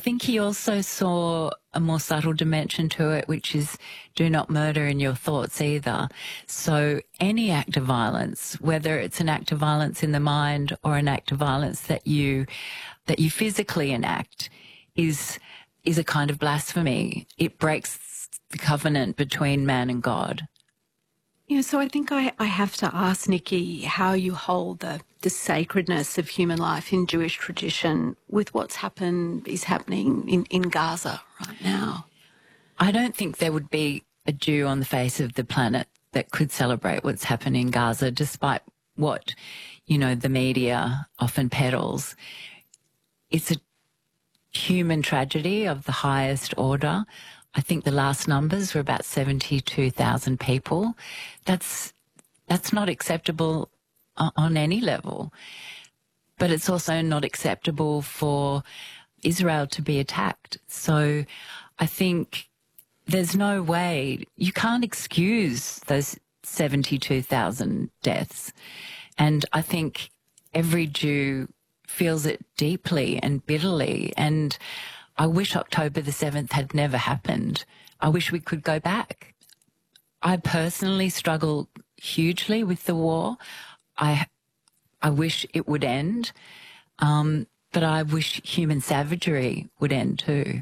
think he also saw a more subtle dimension to it, which is do not murder in your thoughts either. So any act of violence, whether it's an act of violence in the mind or an act of violence that you physically enact, is a kind of blasphemy. It breaks the covenant between man and God. Yeah, so I think I have to ask, Nikki, how you hold the sacredness of human life in Jewish tradition with what's happening in Gaza right now. I don't think there would be a Jew on the face of the planet that could celebrate what's happening in Gaza, despite what, the media often peddles. It's a human tragedy of the highest order. I think the last numbers were about 72,000 people. That's not acceptable on any level. But it's also not acceptable for Israel to be attacked. So I think there's no way, you can't excuse those 72,000 deaths. And I think every Jew feels it deeply and bitterly. And I wish October the 7th had never happened. I wish we could go back. I personally struggle hugely with the war. I wish it would end, but I wish human savagery would end too.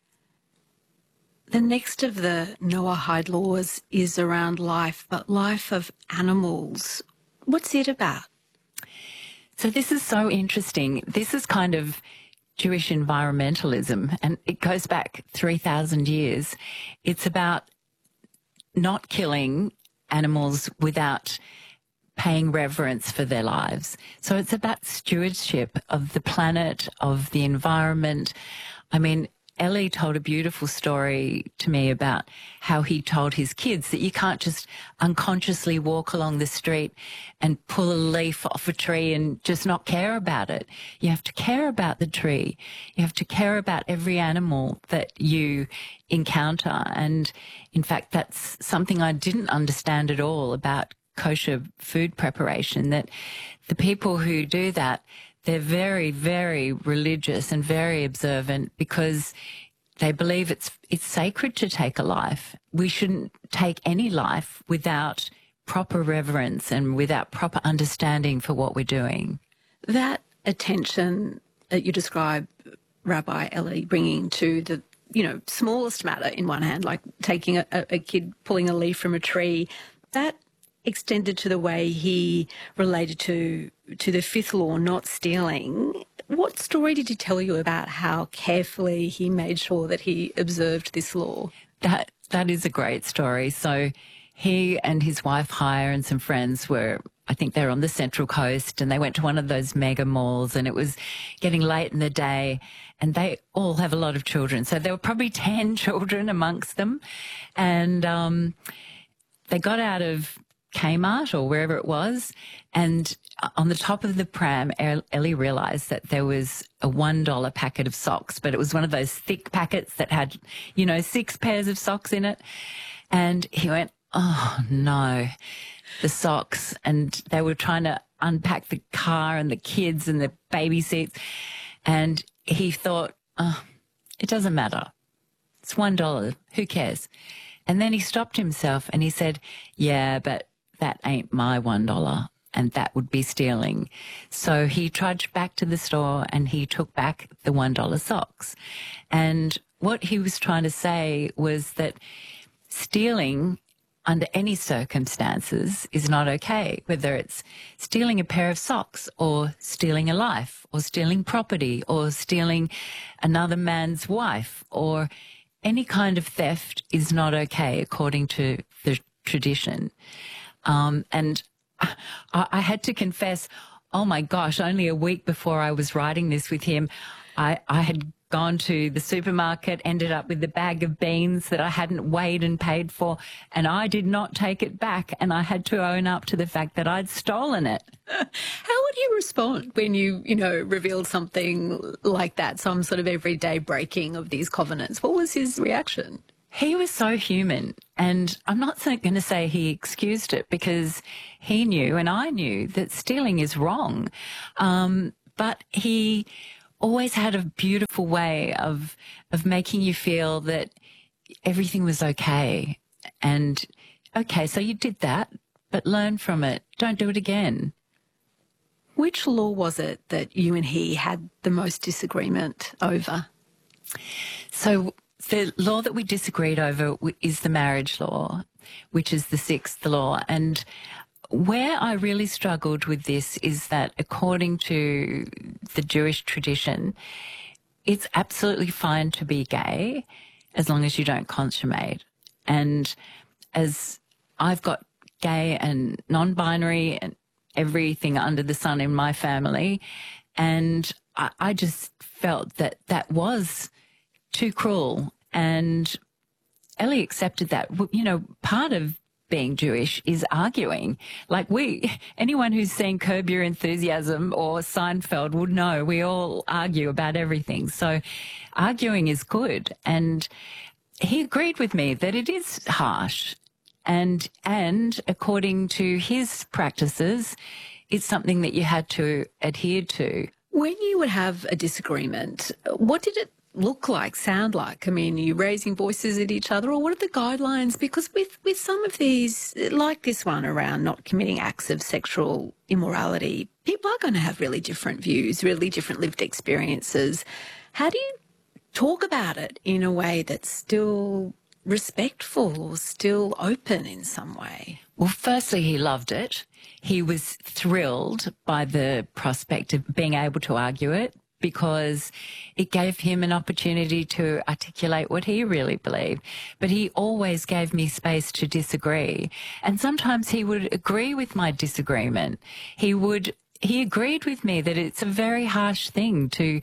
The next of the Noahide laws is around life, but life of animals. What's it about? So this is so interesting. This is kind of Jewish environmentalism, and it goes back 3,000 years. It's about not killing animals without paying reverence for their lives. So it's about stewardship of the planet, of the environment. I mean, Ellie told a beautiful story to me about how he told his kids that you can't just unconsciously walk along the street and pull a leaf off a tree and just not care about it. You have to care about the tree. You have to care about every animal that you encounter. And in fact, that's something I didn't understand at all about kosher food preparation, that the people who do that, they're very, very religious and very observant because they believe it's sacred to take a life. We shouldn't take any life without proper reverence and without proper understanding for what we're doing. That attention that you describe Rabbi Ellie bringing to the smallest matter in one hand, like taking a kid pulling a leaf from a tree, that extended to the way he related to the fifth law, not stealing. What story did he tell you about how carefully he made sure that he observed this law? That is a great story. So he and his wife Haya and some friends were, I think they were on the Central Coast, and they went to one of those mega malls, and it was getting late in the day, and they all have a lot of children. So there were probably 10 children amongst them. And they got out of Kmart or wherever it was, and on the top of the pram, Ellie realised that there was a $1 packet of socks, but it was one of those thick packets that had, 6 pairs of socks in it. And he went, oh no, the socks. And they were trying to unpack the car and the kids and the baby seats. And he thought, oh, it doesn't matter. It's $1. Who cares? And then he stopped himself and he said, yeah, but that ain't my $1, and that would be stealing. So he trudged back to the store and he took back the $1 socks. And what he was trying to say was that stealing under any circumstances is not okay, whether it's stealing a pair of socks or stealing a life or stealing property or stealing another man's wife, or any kind of theft is not okay according to the tradition. And I had to confess, oh my gosh, only a week before I was writing this with him, I had gone to the supermarket, ended up with a bag of beans that I hadn't weighed and paid for, and I did not take it back, and I had to own up to the fact that I'd stolen it. How would you respond when you revealed something like that, some sort of everyday breaking of these covenants? What was his reaction? He was so human, and I'm not going to say he excused it, because he knew and I knew that stealing is wrong. But he always had a beautiful way of making you feel that everything was okay. And okay, so you did that, but learn from it. Don't do it again. Which law was it that you and he had the most disagreement over? So the law that we disagreed over is the marriage law, which is the sixth law. And where I really struggled with this is that according to the Jewish tradition, it's absolutely fine to be gay as long as you don't consummate. And as I've got gay and non-binary and everything under the sun in my family, and I just felt that that was too cruel. And Ellie accepted that. You know, part of being Jewish is arguing. Like anyone who's seen Curb Your Enthusiasm or Seinfeld would know we all argue about everything. So arguing is good. And he agreed with me that it is harsh. And according to his practices, it's something that you had to adhere to. When you would have a disagreement, what did it look like, sound like? I mean, are you raising voices at each other, or what are the guidelines? Because with some of these, like this one around not committing acts of sexual immorality, people are going to have really different views, really different lived experiences. How do you talk about it in a way that's still respectful or still open in some way? Well, firstly, he loved it. He was thrilled by the prospect of being able to argue it, because it gave him an opportunity to articulate what he really believed. But he always gave me space to disagree. And sometimes he would agree with my disagreement. He agreed with me that it's a very harsh thing to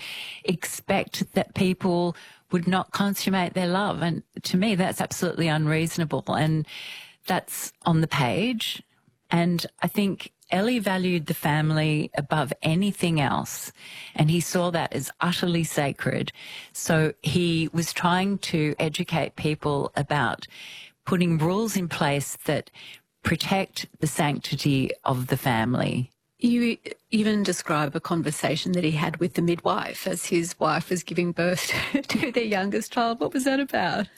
expect that people would not consummate their love. And to me, that's absolutely unreasonable. And that's on the page. And I think Ellie valued the family above anything else, and he saw that as utterly sacred. So he was trying to educate people about putting rules in place that protect the sanctity of the family. You even describe a conversation that he had with the midwife as his wife was giving birth to their youngest child. What was that about?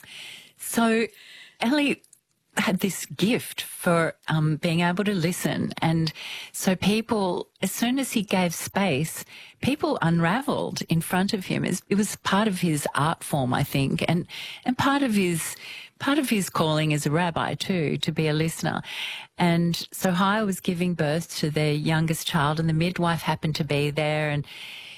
So Ellie had this gift for being able to listen. And so people, as soon as he gave space, people unravelled in front of him. It was part of his art form, I think, and part of his calling as a rabbi too, to be a listener. And so Haya was giving birth to their youngest child, and the midwife happened to be there, and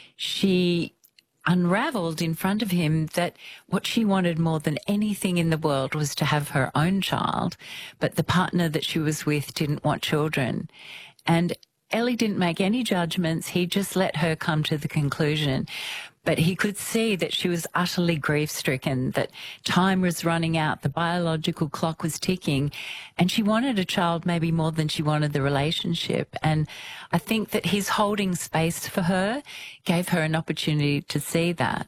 she unravelled in front of him that what she wanted more than anything in the world was to have her own child, but the partner that she was with didn't want children. And Ellie didn't make any judgments. He just let her come to the conclusion. But he could see that she was utterly grief-stricken, that time was running out, the biological clock was ticking, and she wanted a child maybe more than she wanted the relationship. And I think that his holding space for her gave her an opportunity to see that.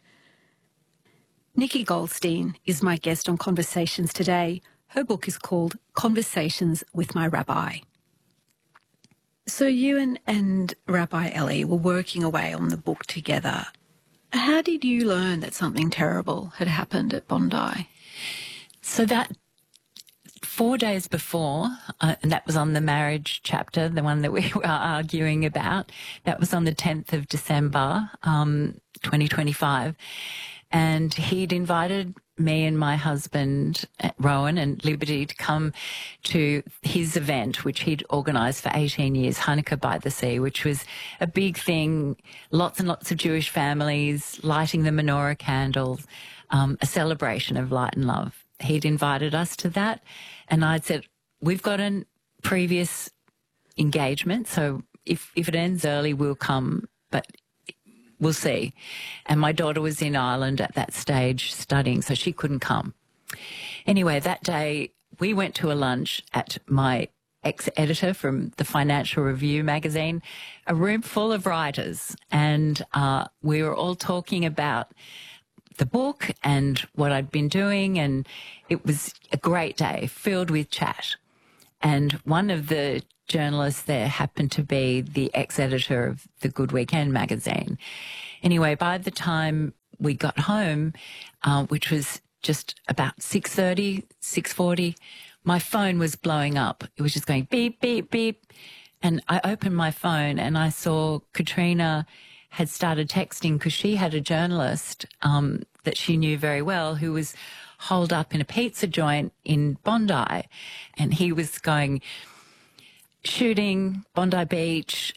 Nikki Goldstein is my guest on Conversations today. Her book is called Conversations with My Rabbi. So you and Rabbi Ellie were working away on the book together. How did you learn that something terrible had happened at Bondi? So that 4 days before, and that was on the marriage chapter, the one that we were arguing about, that was on the 10th of December, 2025. And he'd invited me and my husband, Rowan, and Liberty to come to his event, which he'd organised for 18 years, Hanukkah by the Sea, which was a big thing, lots and lots of Jewish families lighting the menorah candles, a celebration of light and love. He'd invited us to that, and I'd said, we've got a previous engagement, so if it ends early, we'll come, but we'll see. And my daughter was in Ireland at that stage studying, so she couldn't come. Anyway, that day we went to a lunch at my ex-editor from the Financial Review magazine, a room full of writers. And we were all talking about the book and what I'd been doing. And it was a great day filled with chat. And one of the journalist there happened to be the ex-editor of the Good Weekend magazine. Anyway, by the time we got home, which was just about 6:30, 6:40, my phone was blowing up. It was just going beep, beep, beep. And I opened my phone and I saw Katrina had started texting because she had a journalist that she knew very well who was holed up in a pizza joint in Bondi. And he was going shooting, Bondi Beach,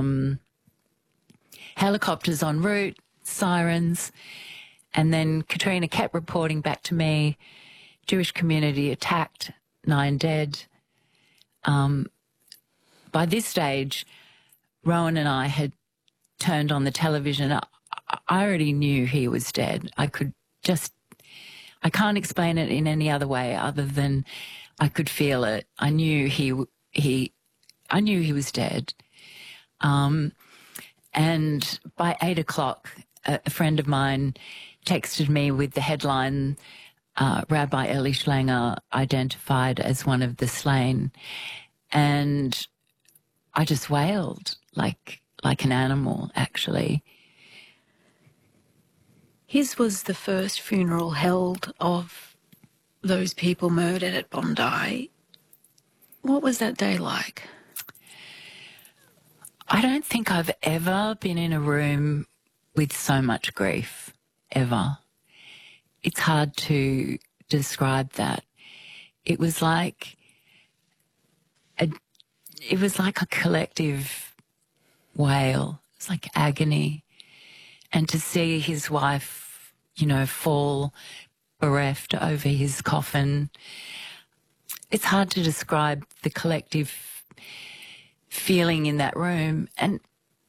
helicopters en route, sirens. And then Katrina kept reporting back to me, Jewish community attacked, 9 dead. By this stage, Rowan and I had turned on the television. I already knew he was dead. I can't explain it in any other way other than I could feel it. I knew he was dead. And by 8 o'clock, a friend of mine texted me with the headline, Rabbi Eli Schlanger identified as one of the slain. And I just wailed like an animal, actually. His was the first funeral held of those people murdered at Bondi. What was that day like? I don't think I've ever been in a room with so much grief, ever. It's hard to describe that. It was like a collective wail. It's like agony. And to see his wife, fall bereft over his coffin, it's hard to describe the collective feeling in that room. And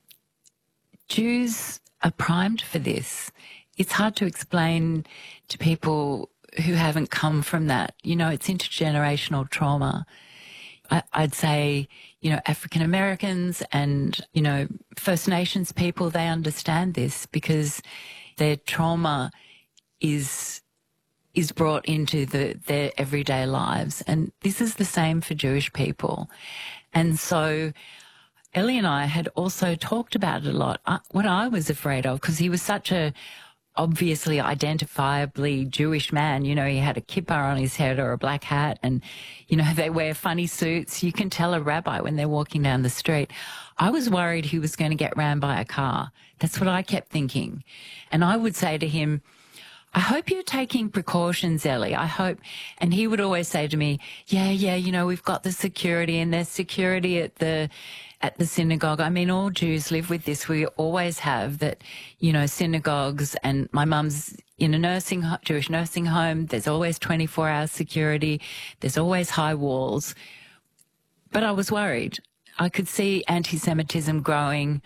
Jews are primed for this. It's hard to explain to people who haven't come from that. It's intergenerational trauma. I'd say, African Americans and, First Nations people, they understand this because their trauma is brought into their everyday lives. And this is the same for Jewish people. And so Ellie and I had also talked about it a lot. What I was afraid of, because he was such a obviously identifiably Jewish man. He had a kippah on his head or a black hat and, they wear funny suits. You can tell a rabbi when they're walking down the street. I was worried he was going to get ran by a car. That's what I kept thinking. And I would say to him, I hope you're taking precautions, Ellie. I hope. And he would always say to me, yeah, we've got the security and there's security at the synagogue. I mean, all Jews live with this. We always have that, synagogues, and my mum's in a Jewish nursing home. There's always 24-hour security. There's always high walls. But I was worried. I could see anti-Semitism growing.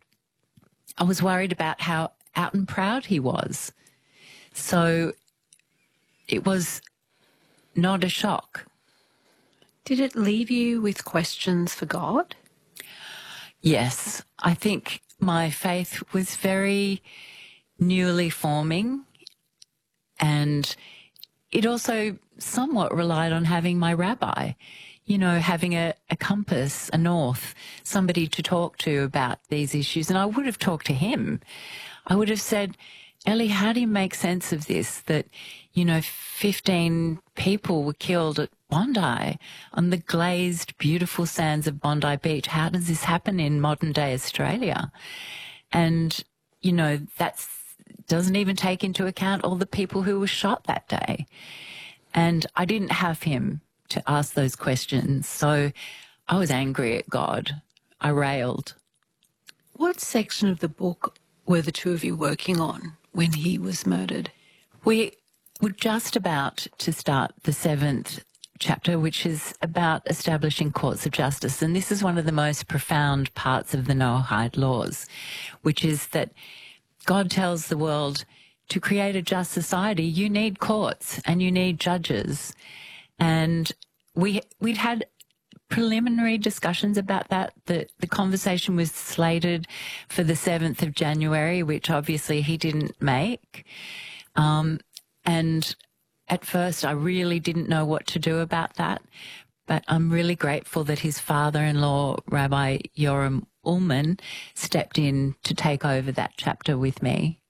I was worried about how out and proud he was. So it was not a shock. Did it leave you with questions for God? Yes, I think my faith was very newly forming, and it also somewhat relied on having my rabbi, having a compass, a north, somebody to talk to about these issues. And I would have talked to him. I would have said, Ellie, how do you make sense of this, that, 15 people were killed at Bondi on the glazed, beautiful sands of Bondi Beach? How does this happen in modern-day Australia? And, that doesn't even take into account all the people who were shot that day. And I didn't have him to ask those questions, so I was angry at God. I railed. What section of the book were the two of you working on when he was murdered? We were just about to start the 7th chapter, which is about establishing courts of justice. And this is one of the most profound parts of the Noahide laws, which is that God tells the world to create a just society, you need courts and you need judges. And we'd had preliminary discussions about that. The conversation was slated for the 7th of January, which obviously he didn't make. And at first I really didn't know what to do about that. But I'm really grateful that his father-in-law, Rabbi Yoram Ullman, stepped in to take over that chapter with me.